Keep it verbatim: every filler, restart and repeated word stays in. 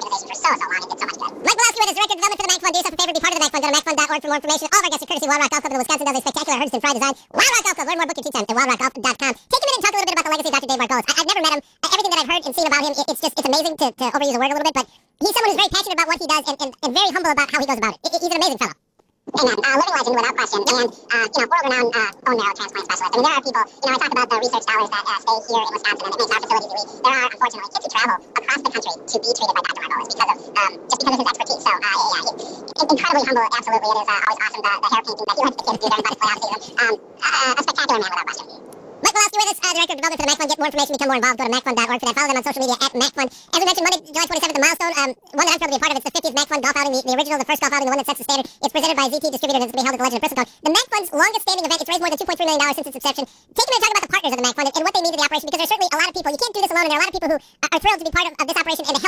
organization for so, so long and did so much good. Mike Walowski with his director of development for the Mac Fund. Do yourself a favor, be part of the Mac Fund. Go to mac fund dot org for more information. All of our guests are courtesy of Wild Rock Golf Club of the Wisconsin Dells, a spectacular Hurdston Fry design. Wild Rock Golf Club. Learn more, book your tee time at wild rock golf dot com. Take a minute and talk a little bit about the legacy of Doctor Dave Margolis. I, I've never met him. Uh, everything that I've heard and seen about him, it, it's just, it's amazing to, to overuse a word a little bit, but he's someone who's very passionate about what he does and, and, and very humble about how he goes about it. He's an amazing fellow. Amen. Uh, living legend without question, and uh, you know, world-renowned uh, bone marrow transplant specialist. I mean, there are people. You know, I talk about the research dollars that uh, stay here in Wisconsin and it makes our facilities elite. There are, unfortunately, kids who travel across the country to be treated by Doctor Margolis because of um, just because of his expertise. So, uh, yeah, yeah, it's incredibly humble. Absolutely, it is uh, always awesome the, the hair painting that he lets the kids do during buddy playoff season. Um, uh, a spectacular man without question. Mike Walowski with us, uh, director of development for the Mac Fund. Get more information, become more involved. Go to mac fund dot org for that. Follow them on social media at Mac Fund. As we mentioned, Monday, July twenty-seventh, the milestone. Um, one that I'm thrilled to be a part of. It's the fiftieth Mac Fund golf outing, the, the original, the first golf outing, the one that sets the standard. It's presented by Z T Distributor and it's going to be held at the Legend of Bristlecone. The Mac Fund's longest standing event. It's raised more than two point three million dollars since its inception. Take a minute to talk about the partners of the Mac Fund and, and what they mean to the operation, because there's certainly a lot of people. You can't do this alone, and there are a lot of people who are, are thrilled to be part of, of this operation and to help